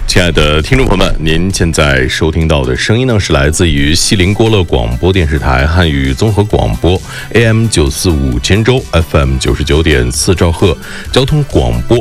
亲爱的听众朋友们，您现在收听到的声音呢，是来自于西林郭勒广播电视台汉语综合广播 AM945千州 FM99.4兆赫，交通广播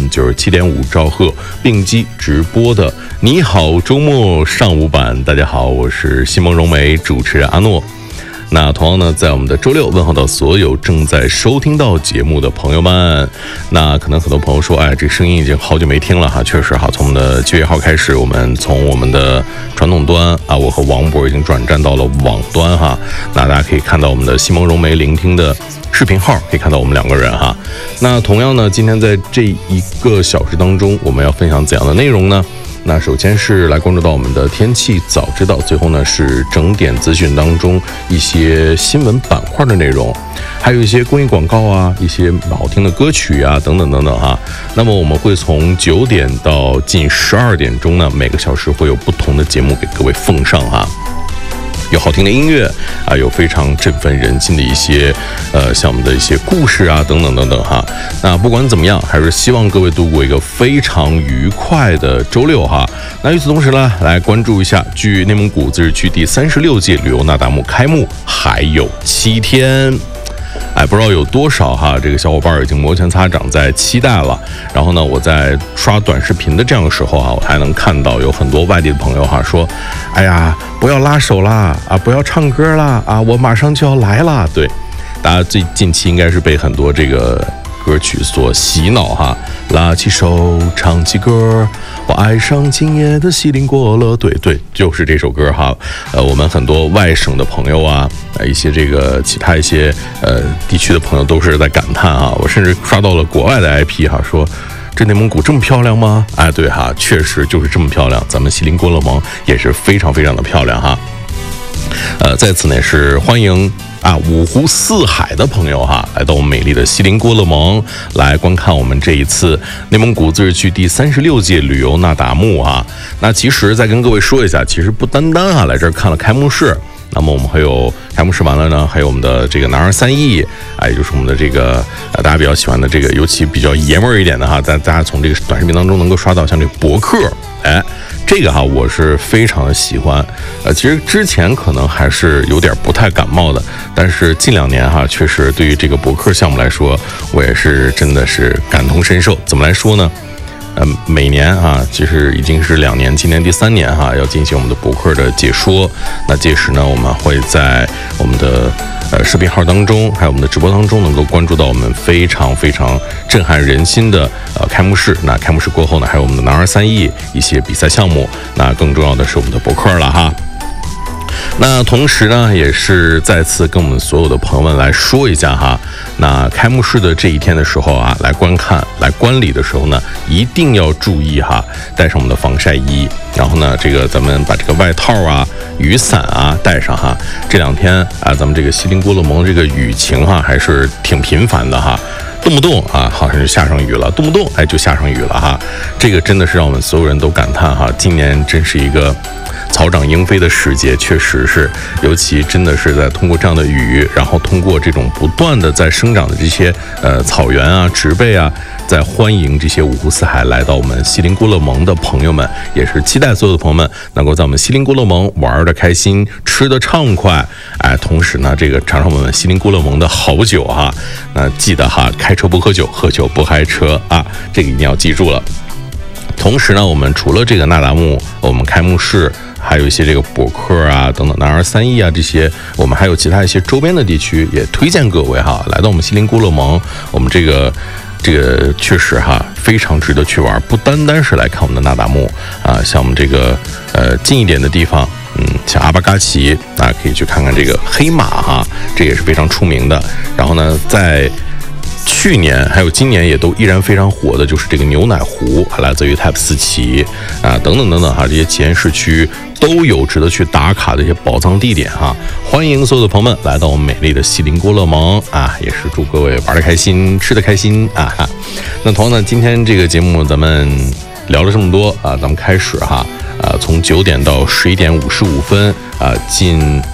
FM97.5兆赫，并机直播的你好周末上午版。大家好，我是西蒙融媒主持人阿诺。那同样呢，在我们的周六问候到所有正在收听到节目的朋友们。那可能很多朋友说，这声音已经好久没听了哈。确实哈，从我们的7月1号开始，我们从我们的传统端我和王博已经转战到了网端哈。那大家可以看到我们的西蒙融媒聆听的视频号，可以看到我们两个人哈。那同样呢，今天在这1个小时当中，我们要分享怎样的内容呢？那首先是来关注到我们的天气早知道，最后呢是整点资讯当中一些新闻板块的内容，还有一些公益广告一些好听的歌曲等等等等哈。那么我们会从9点到近12点钟呢，每个小时会有不同的节目给各位奉上哈。有好听的音乐有非常振奋人心的一些像我们的一些故事等等等等哈。那不管怎么样，还是希望各位度过一个非常愉快的周六哈。那与此同时呢，来关注一下，距内蒙古自治区第36届旅游那达慕开幕还有7天。不知道有多少这个小伙伴已经摩拳擦掌在期待了。然后呢，我在刷短视频的这样的时候我还能看到有很多外地的朋友说，哎呀，不要拉手啦不要唱歌啦我马上就要来啦。对，大家最近期应该是被很多这个歌曲所洗脑拉起手唱起歌，我爱上今夜的西林郭勒。对，就是这首歌我们很多外省的朋友一些这个其他一些地区的朋友都是在感叹我甚至刷到了国外的 IP 说，这内蒙古这么漂亮吗？对确实就是这么漂亮。咱们西林郭勒盟也是非常非常的漂亮在此呢是欢迎五湖四海的朋友来到我们美丽的西林郭勒盟来观看我们这一次内蒙古自治区第36届旅游那达慕那其实再跟各位说一下，其实不单单来这儿看了开幕式，那么我们还有开幕式完了呢，还有我们的这个男儿三艺也就是我们的这个大家比较喜欢的这个，尤其比较爷们儿一点的大家从这个短视频当中能够刷到像这个博客这个我是非常的喜欢。其实之前可能还是有点不太感冒的，但是近2年确实对于这个博客项目来说，我也是真的是感同身受。怎么来说呢？每年其实已经是2年，今年第3年要进行我们的博客的解说。那届时呢，我们会在我们的视频号当中，还有我们的直播当中，能够关注到我们非常非常震撼人心的开幕式。那开幕式过后呢，还有我们的男儿三艺一些比赛项目。那更重要的是我们的博客了那同时呢，也是再次跟我们所有的朋友们来说一下那开幕式的这一天的时候来观看、来观礼的时候呢，一定要注意带上我们的防晒衣。然后呢，这个咱们把这个外套雨伞带上这2天咱们这个西林郭勒盟这个雨情还是挺频繁的动不动好像就下上雨了，动不动就下上雨了这个真的是让我们所有人都感叹今年真是一个草长莺飞的时节，确实是，尤其真的是在通过这样的雨，然后通过这种不断的在生长的这些草原植被在欢迎这些五湖四海来到我们西林郭勒盟的朋友们，也是期待所有的朋友们能够在我们西林郭勒盟玩的开心，吃的畅快，同时呢，这个尝尝我们西林郭勒盟的好酒那记得开车不喝酒，喝酒不开车这个一定要记住了。同时呢，我们除了这个那达慕，我们开幕式，还有一些这个博客等等，男儿三艺这些，我们还有其他一些周边的地区，也推荐各位来到我们西林郭勒盟，我们这个确实非常值得去玩，不单单是来看我们的那达慕像我们这个近一点的地方，像阿巴嘎奇可以去看看这个黑马这也是非常出名的。然后呢，在去年还有今年也都依然非常火的，就是这个牛奶湖，来自于泰普斯奇等等等等这些前市区都有值得去打卡的一些宝藏地点欢迎所有的朋友们来到我们美丽的西林郭勒盟也是祝各位玩得开心，吃得开心那同样呢，今天这个节目咱们聊了这么多咱们开始从9点到11点55分近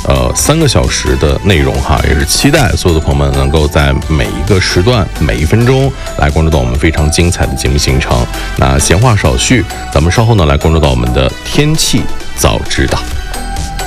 3个小时的内容哈，也是期待所有的朋友们能够在每一个时段每1分钟来关注到我们非常精彩的节目行程。那闲话少叙，咱们稍后呢来关注到我们的天气早知道。